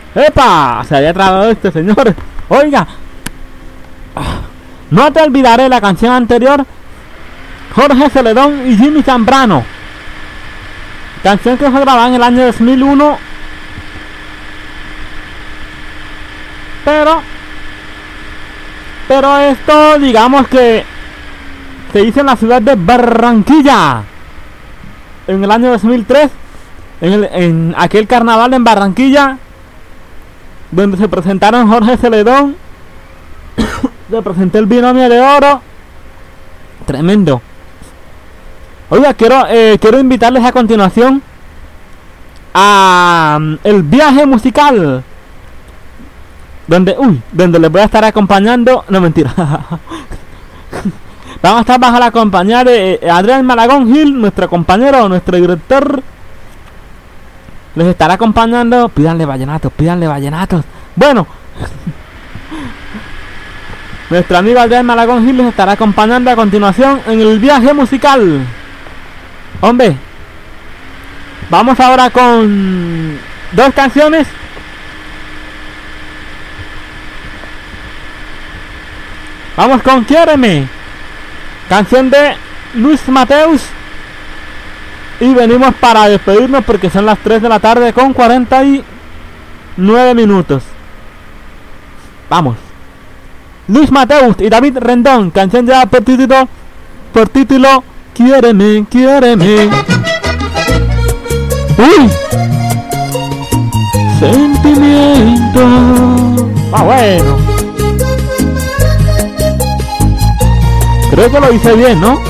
¡Epa! Se había tragado este señor. Oiga, no te olvidaré, la canción anterior, Jorge Celedón y Jimmy Zambrano. Canción que fue grabada en el año 2001. Pero esto, digamos que se hizo en la ciudad de Barranquilla en el año 2003, en aquel carnaval en Barranquilla, donde se presentaron Jorge Celedón, se presentó el binomio de oro. Tremendo. Oiga, quiero invitarles a continuación a el viaje musical, donde les voy a estar acompañando. No, mentira. Vamos a estar bajo la compañía de Adrián Malagón Gil, nuestro compañero, nuestro director. Les estará acompañando. Pídanle vallenatos. Bueno, nuestro amigo Adrián Malagón Gil les estará acompañando a continuación en el viaje musical. Hombre, vamos ahora con dos canciones. Vamos con Quiéreme, canción de Luis Mateus. Y venimos para despedirnos porque son las 3 de la tarde con 49 minutos. Vamos. Luis Mateus y David Rendón, canción ya por título Quiéreme. ¡Uy! Sentimiento. Bueno. Creo que lo hice bien, ¿no?